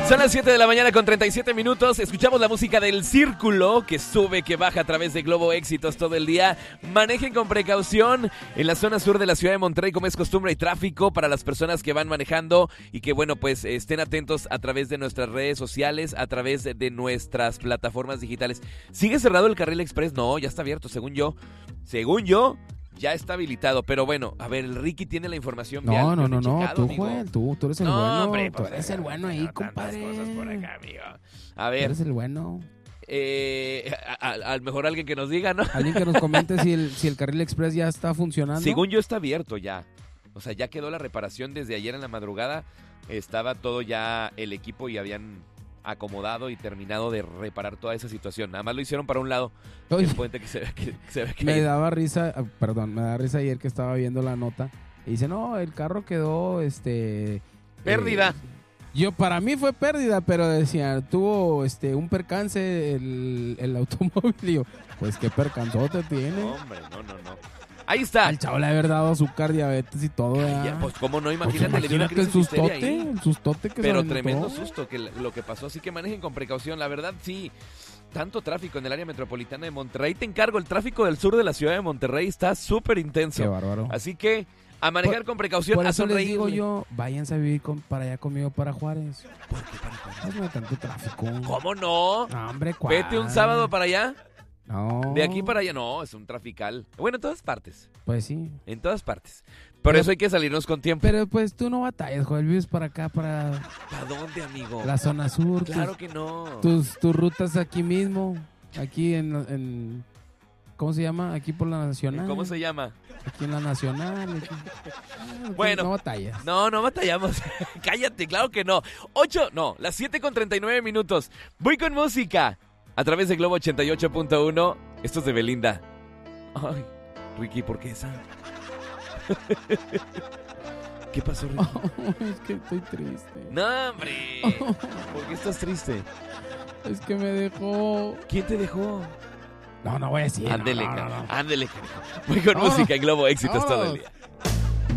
Son las 7 de la mañana con 37 minutos. Escuchamos la música del Círculo, que sube, que baja a través de Globo Éxitos todo el día. Manejen con precaución en la zona sur de la ciudad de Monterrey, como es costumbre, hay tráfico para las personas que van manejando y que, bueno, pues estén atentos a través de nuestras redes sociales, a través de nuestras plataformas digitales. ¿Sigue cerrado el carril express? No, ya está abierto, según yo. Ya está habilitado, pero bueno, a ver, el Ricky tiene la información. No, tú, amigo. Joel, tú eres el No, bueno. hombre, tú eres el bueno ahí, tantas compadre. cosas por acá, amigo. A Tú ver, eres el bueno. a lo mejor alguien que nos diga, ¿no? Alguien que nos comente si el carril express ya está funcionando. Según yo está abierto ya. O sea, ya quedó la reparación desde ayer en la madrugada. Estaba todo ya el equipo y habían acomodado y terminado de reparar toda esa situación. Nada más lo hicieron para un lado. Oye, El puente que se ve que me daba risa ayer que estaba viendo la nota. Y dice, no, el carro quedó, pérdida. Para mí fue pérdida, pero decía, tuvo un percance el automóvil. Y yo, pues qué percanzote tiene. No, hombre, no. Ahí está. Al chavo le haber dado azúcar, diabetes y todo. Ya, pues cómo no, imagínate, le dio una el crisis de histeria ahí. sustote que Pero se aventó. tremendo susto que lo que pasó, así que manejen con precaución. La verdad, sí, tanto tráfico en el área metropolitana de Monterrey. Te encargo, el tráfico del sur de la ciudad de Monterrey está súper intenso. Qué bárbaro. Así que a manejar con precaución, Por a eso les sonreír. digo yo, váyanse a vivir para allá conmigo para Juárez. ¿Por qué para Juárez? No hay tanto tráfico. ¿Cómo no? No, hombre, ¿cuál? Vete un sábado para allá. No. De aquí para allá, no, es un trafical. Bueno, en todas partes. Pues sí. En todas partes. Por eso hay que salirnos con tiempo. Pero pues tú no batallas, Joel, vives para acá, para ¿Para dónde, amigo? la zona sur. Claro que no. Tus rutas aquí mismo, aquí en ¿cómo se llama? Aquí por la Nacional. ¿Cómo se llama? Aquí en la Nacional. Aquí. Bueno. No batallas. No batallamos. Cállate, claro que no. Las 7:39 minutos. Voy con música. A través de Globo 88.1. Esto es de Belinda. Ay, Ricky, ¿por qué esa? ¿Qué pasó, Ricky? Es que estoy triste. No, hombre. ¿Por qué estás triste? Es que me dejó. ¿Quién te dejó? No voy a decir. Ándele, no. ándele. Voy con música en Globo Éxitos todo el día.